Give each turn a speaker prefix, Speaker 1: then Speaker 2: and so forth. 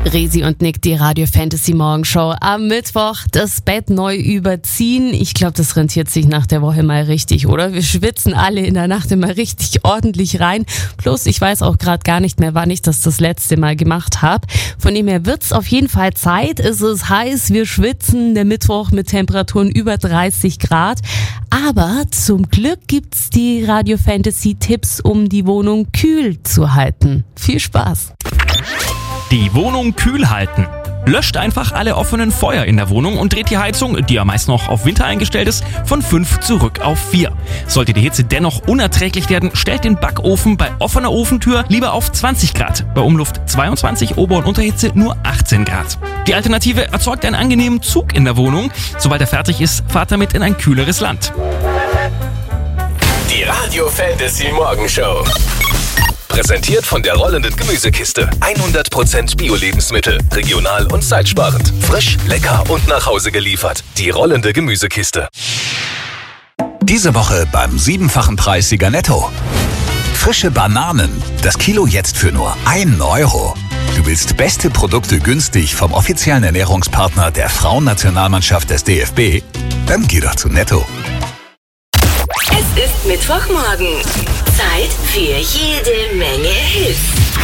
Speaker 1: Resi und Nick, die Radio Fantasy Morgenshow. Am Mittwoch das Bett neu überziehen. Ich glaube, das rentiert sich nach der Woche mal richtig, oder? Wir schwitzen alle in der Nacht immer richtig ordentlich rein. Plus, ich weiß auch gerade gar nicht mehr, wann ich das letzte Mal gemacht habe. Von dem her wird's auf jeden Fall Zeit. Es ist heiß, wir schwitzen. Der Mittwoch mit Temperaturen über 30 Grad. Aber zum Glück gibt's die Radio Fantasy Tipps, um die Wohnung kühl zu halten. Viel Spaß!
Speaker 2: Die Wohnung kühl halten. Löscht einfach alle offenen Feuer in der Wohnung und dreht die Heizung, die ja meist noch auf Winter eingestellt ist, von 5 zurück auf 4. Sollte die Hitze dennoch unerträglich werden, stellt den Backofen bei offener Ofentür lieber auf 20 Grad, bei Umluft 22, Ober- und Unterhitze nur 18 Grad. Die Alternative erzeugt einen angenehmen Zug in der Wohnung. Sobald er fertig ist, fahrt damit in ein kühleres Land.
Speaker 3: Die Radio Fantasy Morgenshow. Präsentiert von der rollenden Gemüsekiste. 100% Bio-Lebensmittel, regional und zeitsparend. Frisch, lecker und nach Hause geliefert. Die rollende Gemüsekiste.
Speaker 4: Diese Woche beim 7-fachen Preissieger Netto. Frische Bananen. Das Kilo jetzt für nur 1 Euro. Du willst beste Produkte günstig vom offiziellen Ernährungspartner der Frauennationalmannschaft des DFB? Dann geh doch zu Netto.
Speaker 5: Es ist Mittwochmorgen. Zeit für jede Menge Hits.